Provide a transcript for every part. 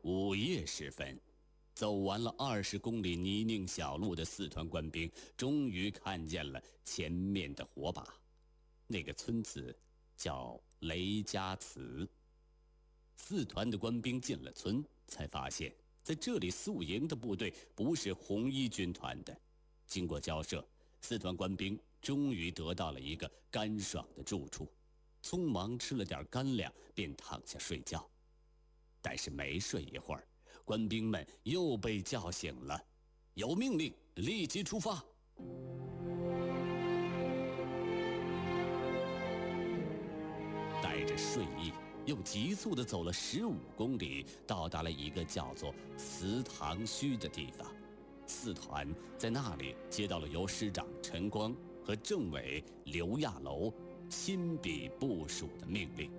午夜时分，走完了20公里泥泞小路的4团官兵终于看见了前面的火把。那个村子叫雷家祠。4团的官兵进了村，才发现在这里宿营的部队不是红衣军团的。经过交涉，4团官兵终于得到了一个干爽的住处，匆忙吃了点干粮，便躺下睡觉。但是没睡一会儿，官兵们又被叫醒了，有命令，立即出发。带着睡意，又急速地走了15公里，到达了一个叫做祠堂圩的地方。4团在那里接到了由师长陈光和政委刘亚楼亲笔部署的命令。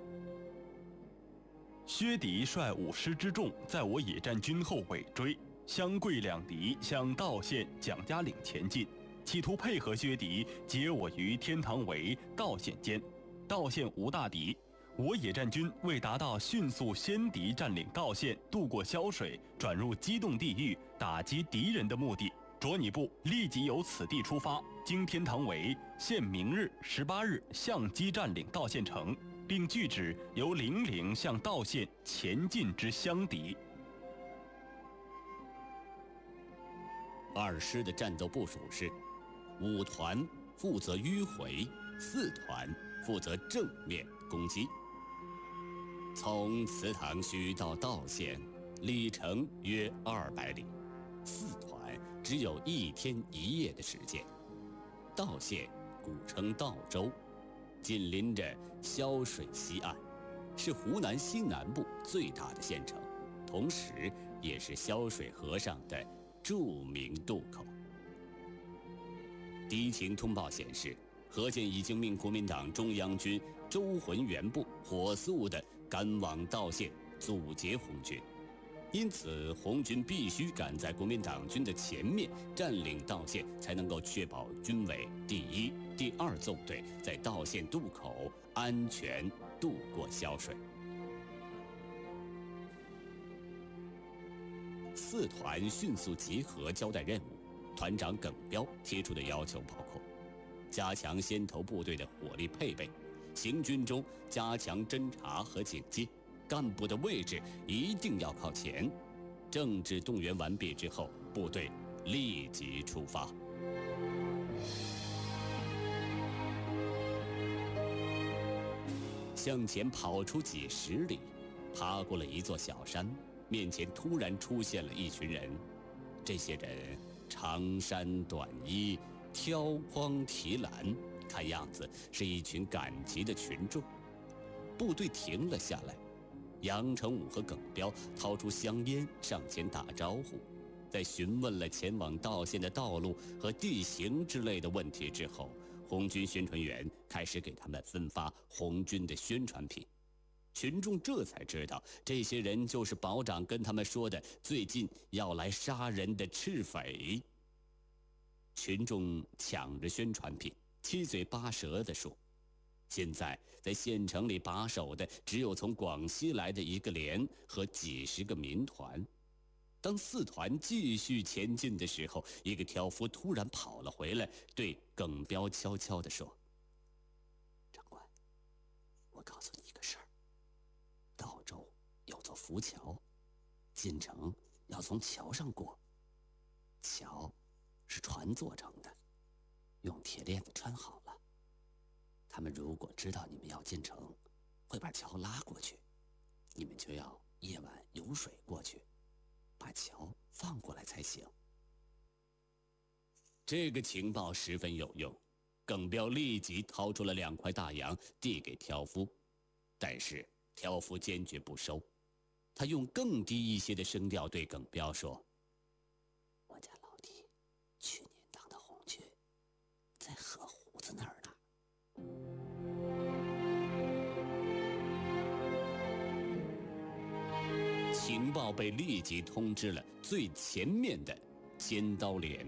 薛敌率5师之众在我野战军后尾追，湘桂两敌向道县蒋家岭前进，企图配合薛敌截我于天堂围、道县间。道县无大敌，我野战军为达到迅速先敌占领道县、渡过萧水、转入机动地域、打击敌人的目的，着你部立即由此地出发，经天堂围，限明日18日相机占领道县城，并拒止由零陵向道县前进之湘敌。 2师的战斗部署是：5团负责迂回，4团负责正面攻击。从祠堂圩到道县，里程约200里，4团只有1天1夜的时间。道县古称道州，紧邻着萧水西岸，是湖南西南部最大的县城，同时也是萧水河上的著名渡口。敌情通报显示，何键已经命国民党中央军周浑元部火速地赶往道县阻截红军，因此红军必须赶在国民党军的前面占领道县，才能够确保军委第1、第2纵队在道县渡口安全渡过萧水。4团迅速集合交代任务，团长耿彪提出的要求包括：加强先头部队的火力配备，行军中加强侦察和警戒，干部的位置一定要靠前。政治动员完毕之后，部队立即出发。向前跑出几十里，爬过了一座小山，面前突然出现了一群人。这些人长衫短衣，挑筐提篮，看样子是一群赶集的群众。部队停了下来，杨成武和耿彪掏出香烟上前打招呼。在询问了前往道县的道路和地形之类的问题之后，红军宣传员开始给他们分发红军的宣传品。群众这才知道，这些人就是保长跟他们说的最近要来杀人的赤匪。群众抢着宣传品，七嘴八舌地说，现在在县城里把守的只有从广西来的一个连和几十个民团。当4团继续前进的时候，一个挑夫突然跑了回来，对耿彪悄悄地说：长官，我告诉你一个事儿，道州有座浮桥，进城要从桥上过，桥是船做成的，用铁链子穿好了。他们如果知道你们要进城，会把桥拉过去，你们就要夜晚游水过去，把桥放过来才行。这个情报十分有用，耿彪立即掏出了2块大洋递给挑夫，但是挑夫坚决不收。他用更低一些的声调对耿彪说：我家老弟去年当的红军在河胡子那儿呢。情报被立即通知了最前面的尖刀连。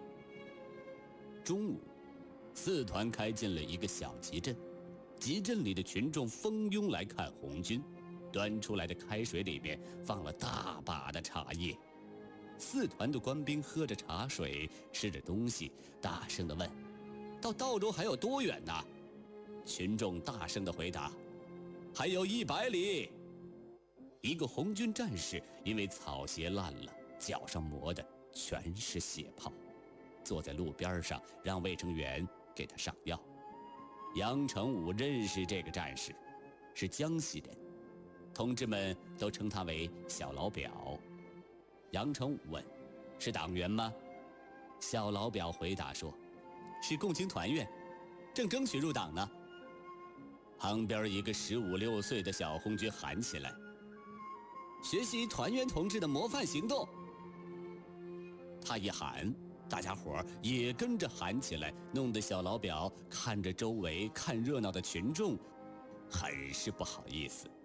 中午，4团开进了一个小集镇，集镇里的群众蜂拥来看红军。 端出来的开水里面放了大把的茶叶。4团的官兵喝着茶水，吃着东西，大声地问：“到道州还有多远呢？”群众大声地回答：“还有100里。”一个红军战士因为草鞋烂了，脚上磨的全是血泡，坐在路边上让卫生员给他上药。杨成武认识这个战士，是江西人，同志们都称他为小老表。杨成武问：“是党员吗？”小老表回答说：“是共青团员，正争取入党呢。”旁边一个15、16岁的小红军喊起来：“学习团员同志的模范行动！”他一喊，大家伙也跟着喊起来，弄得小老表看着周围看热闹的群众，很是不好意思。